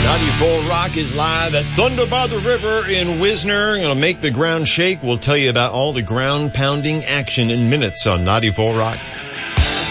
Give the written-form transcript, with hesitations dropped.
94 Rock is live at Thunder by the River in Wisner. Going to make the ground shake. We'll tell you about all the ground pounding action in minutes on 94 Rock.